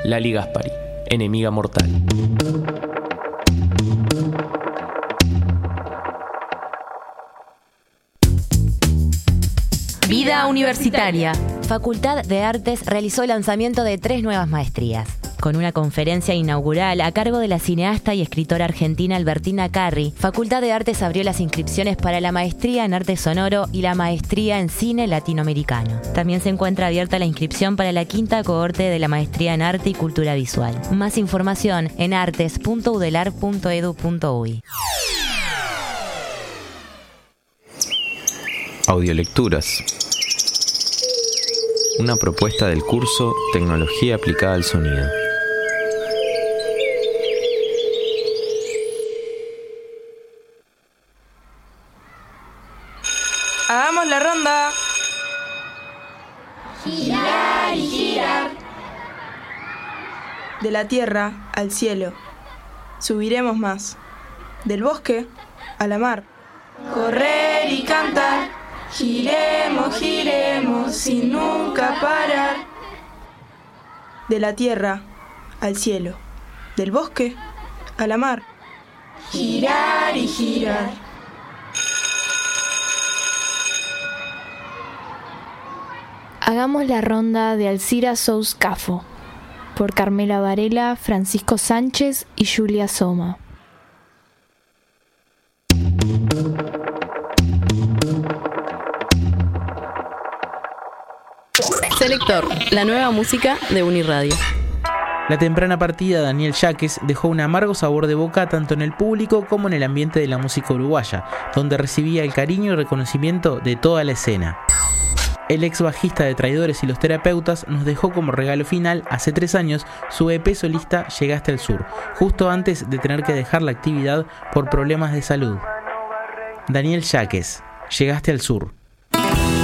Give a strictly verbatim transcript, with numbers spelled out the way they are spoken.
Lali Gaspari, enemiga mortal. Vida universitaria. Facultad de Artes realizó el lanzamiento de tres nuevas maestrías. Con una conferencia inaugural a cargo de la cineasta y escritora argentina Albertina Carri, Facultad de Artes abrió las inscripciones para la maestría en arte sonoro y la maestría en cine latinoamericano. También se encuentra abierta la inscripción para la quinta cohorte de la maestría en arte y cultura visual. Más información en artes punto udelar punto edu punto uy. Audiolecturas. Una propuesta del curso Tecnología aplicada al sonido. ¡Hagamos la ronda! Girar y girar. De la tierra al cielo, subiremos más. Del bosque a la mar. Correr y cantar, giremos, giremos sin nunca parar. De la tierra al cielo, del bosque a la mar. Girar y girar. Hagamos la ronda de Alcira Sous Cafo, por Carmela Varela, Francisco Sánchez y Julia Soma. Selector, la nueva música de Uniradio. La temprana partida de Daniel Yaques dejó un amargo sabor de boca tanto en el público como en el ambiente de la música uruguaya, donde recibía el cariño y reconocimiento de toda la escena. El ex bajista de Traidores y Los Terapeutas nos dejó como regalo final, hace tres años, su E P solista Llegaste al Sur, justo antes de tener que dejar la actividad por problemas de salud. Daniel Yaques, Llegaste al Sur.